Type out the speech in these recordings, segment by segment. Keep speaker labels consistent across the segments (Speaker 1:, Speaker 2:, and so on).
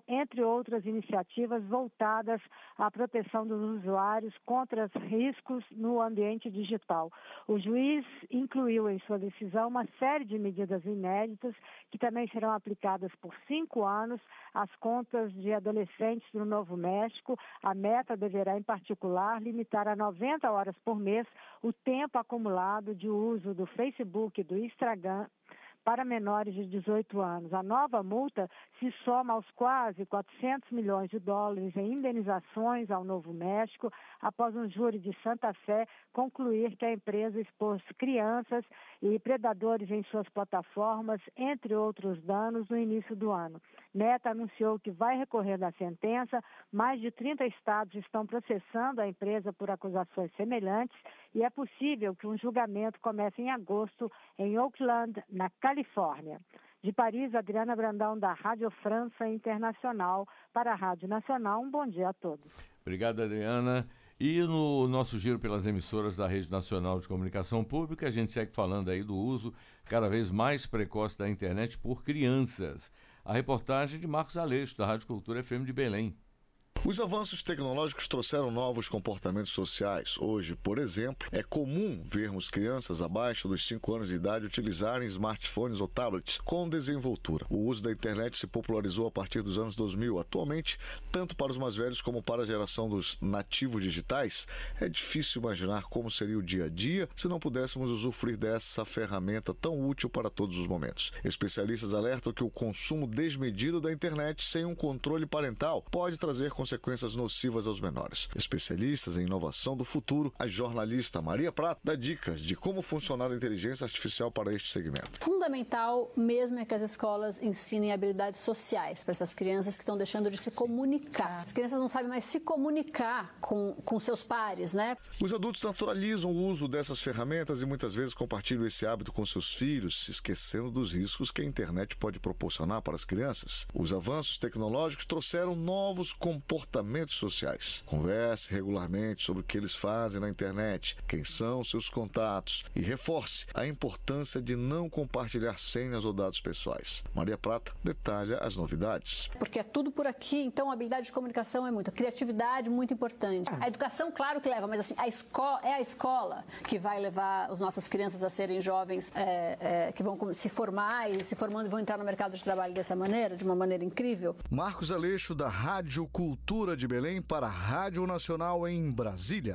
Speaker 1: entre outras iniciativas voltadas à proteção dos usuários contra riscos no ambiente digital. O juiz incluiu em sua decisão uma série de medidas inéditas que também serão aplicadas por 5 anos às contas de adolescentes no Novo México. A meta deverá, em particular, limitar a 90 horas por mês o tempo acumulado de uso do Facebook e do Instagram para menores de 18 anos. A nova multa se soma aos quase 400 milhões de dólares em indenizações ao Novo México, após um júri de Santa Fé concluir que a empresa expôs crianças e predadores em suas plataformas, entre outros danos, no início do ano. Meta anunciou que vai recorrer da sentença. Mais de 30 estados estão processando a empresa por acusações semelhantes e é possível que um julgamento comece em agosto em Oakland, na Califórnia. De Paris, Adriana Brandão, da Rádio França Internacional, para a Rádio Nacional. Um bom dia a todos.
Speaker 2: Obrigado, Adriana. E no nosso giro pelas emissoras da Rede Nacional de Comunicação Pública, a gente segue falando aí do uso cada vez mais precoce da internet por crianças. A reportagem de Marcos Aleixo, da Rádio Cultura FM de Belém.
Speaker 3: Os avanços tecnológicos trouxeram novos comportamentos sociais. Hoje, por exemplo, é comum vermos crianças abaixo dos 5 anos de idade utilizarem smartphones ou tablets com desenvoltura. O uso da internet se popularizou a partir dos anos 2000. Atualmente, tanto para os mais velhos como para a geração dos nativos digitais, é difícil imaginar como seria o dia a dia se não pudéssemos usufruir dessa ferramenta tão útil para todos os momentos. Especialistas alertam que o consumo desmedido da internet sem um controle parental pode trazer consequências nocivas aos menores. Especialistas em inovação do futuro, a jornalista Maria Prata dá dicas de como funcionar a inteligência artificial para este segmento.
Speaker 4: Fundamental mesmo é que as escolas ensinem habilidades sociais para essas crianças que estão deixando de se comunicar. As crianças não sabem mais se comunicar com seus pares, né?
Speaker 3: Os adultos naturalizam o uso dessas ferramentas e muitas vezes compartilham esse hábito com seus filhos, se esquecendo dos riscos que a internet pode proporcionar para as crianças. Os avanços tecnológicos trouxeram novos comportamentos sociais. Converse regularmente sobre o que eles fazem na internet, quem são seus contatos e reforce a importância de não compartilhar senhas ou dados pessoais. Maria Prata detalha as novidades.
Speaker 4: Porque é tudo por aqui, então a habilidade de comunicação é muito, a criatividade muito importante. A educação, claro que leva, mas assim, é a escola que vai levar as nossas crianças a serem jovens que vão se formar e se formando vão entrar no mercado de trabalho dessa maneira, de uma maneira incrível.
Speaker 3: Marcos Aleixo, da Rádio Cultura de Belém, para a Rádio Nacional em Brasília.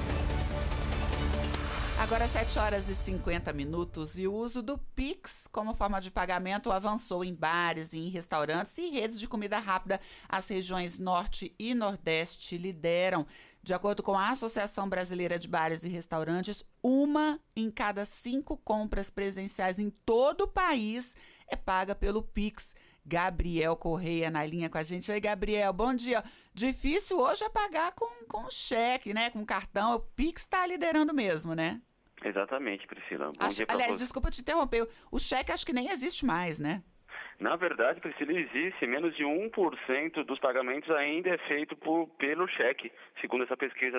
Speaker 5: Agora 7h50 e o uso do Pix como forma de pagamento avançou em bares, em restaurantes e redes de comida rápida. As regiões Norte e Nordeste lideram. De acordo com a Associação Brasileira de Bares e Restaurantes, 1 em cada 5 compras presenciais em todo o país é paga pelo Pix. Gabriel Correia na linha com a gente. Oi, Gabriel, bom dia. Difícil hoje é pagar com cheque, né? Com cartão. O Pix está liderando mesmo, né?
Speaker 6: Exatamente, Priscila. Bom dia pra
Speaker 5: aliás,
Speaker 6: você.
Speaker 5: desculpa te interromper. O cheque acho que nem existe mais, né?
Speaker 6: Na verdade, Priscila, existe menos de 1% dos pagamentos ainda é feito pelo cheque, segundo essa pesquisa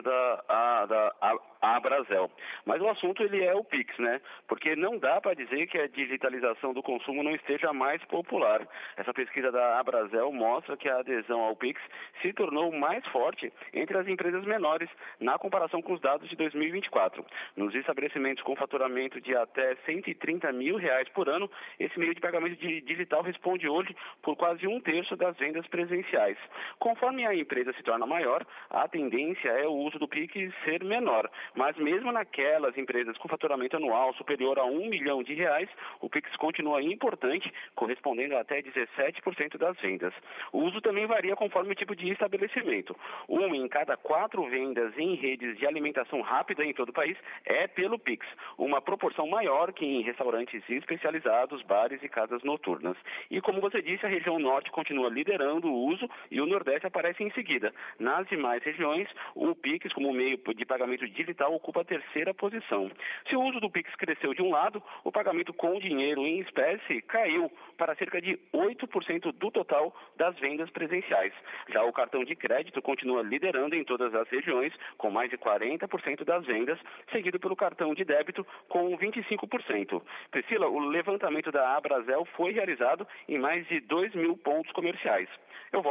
Speaker 6: da Abrazel. Mas o assunto ele é o Pix, né? Porque não dá para dizer que a digitalização do consumo não esteja mais popular. Essa pesquisa da Abrazel mostra que a adesão ao Pix se tornou mais forte entre as empresas menores na comparação com os dados de 2024. Nos estabelecimentos com faturamento de até R$130 mil por ano, esse meio de pagamento digital responde hoje por quase 1/3 das vendas presenciais. Conforme a empresa se torna maior, a tendência é o uso do Pix ser menor. Mas mesmo naquelas empresas com faturamento anual superior a R$1 milhão, o Pix continua importante, correspondendo a até 17% das vendas. O uso também varia conforme o tipo de estabelecimento. 1 em cada 4 vendas em redes de alimentação rápida em todo o país é pelo Pix, uma proporção maior que em restaurantes especializados, bares e casas noturnas. E como você disse, a região norte continua liderando o uso e o nordeste aparece em seguida. Nas demais regiões, o Pix como meio de pagamento digital ocupa a 3ª posição. Se o uso do Pix cresceu de um lado, o pagamento com dinheiro em espécie caiu para cerca de 8% do total das vendas presenciais. Já o cartão de crédito continua liderando em todas as regiões, com mais de 40% das vendas, seguido pelo cartão de débito com 25%. Priscila, o levantamento da Abrazel foi realizado em mais de 2 mil pontos comerciais.